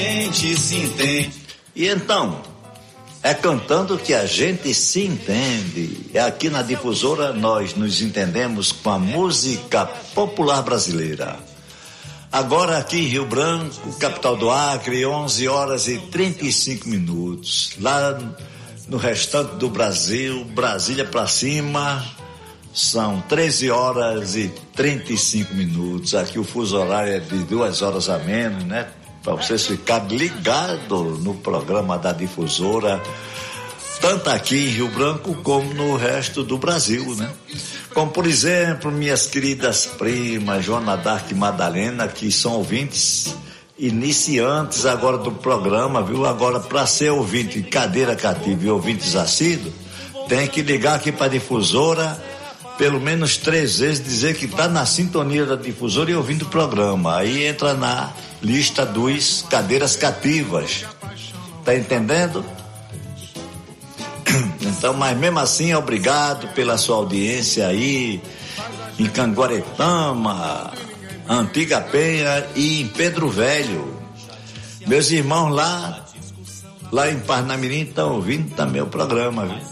gente se entende. E então, é cantando que a gente se entende. E aqui na Difusora nós nos entendemos com a música popular brasileira. Agora aqui em Rio Branco, capital do Acre, 11h35. Lá no restante do Brasil, Brasília pra cima, são 13h35. Aqui o fuso horário é de 2 horas a menos, né? Para vocês ficarem ligados no programa da Difusora, tanto aqui em Rio Branco como no resto do Brasil, né? Como, por exemplo, minhas queridas primas, Joana Dark e Madalena, que são ouvintes iniciantes agora do programa, viu? Agora, para ser ouvinte cadeira cativa e ouvintes assíduos, tem que ligar aqui para a Difusora pelo menos 3 vezes, dizer que está na sintonia da Difusora e ouvindo o programa. Aí entra na lista dos cadeiras cativas. Tá entendendo? Então, mas mesmo assim, obrigado pela sua audiência aí em Canguaretama, Antiga Penha e em Pedro Velho. Meus irmãos lá em Parnamirim estão ouvindo também o programa, viu?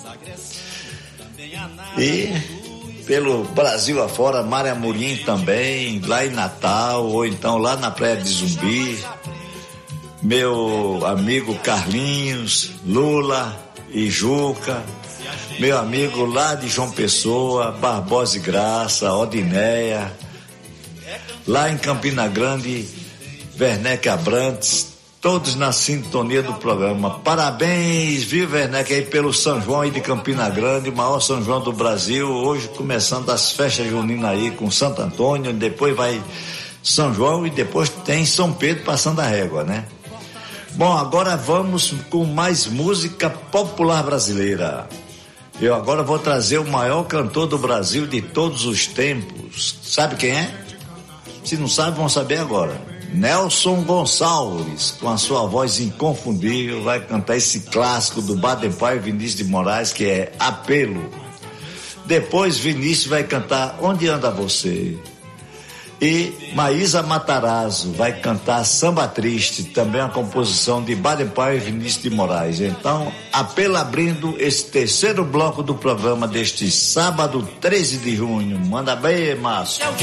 E pelo Brasil afora, Mária Amorim também, lá em Natal, ou então lá na Praia de Zumbi, meu amigo Carlinhos, Lula e Juca, meu amigo lá de João Pessoa, Barbosa e Graça, Odineia, lá em Campina Grande, Werneck Abrantes, todos na sintonia do programa. Parabéns, viu, Werneck, aí pelo São João aí de Campina Grande, o maior São João do Brasil, hoje começando as festas juninas aí com Santo Antônio, depois vai São João e depois tem São Pedro passando a régua, né? Bom, agora vamos com mais música popular brasileira. Eu agora vou trazer o maior cantor do Brasil de todos os tempos. Sabe quem é? Se não sabe, vão saber agora. Nelson Gonçalves, com a sua voz inconfundível, vai cantar esse clássico do Baden Powell e Vinícius de Moraes, que é Apelo. Depois Vinícius vai cantar Onde Anda Você. E Maísa Matarazzo vai cantar Samba Triste, também a composição de Baden Powell e Vinícius de Moraes. Então, Apelo abrindo esse terceiro bloco do programa deste sábado, 13 de junho. Manda bem, Márcio.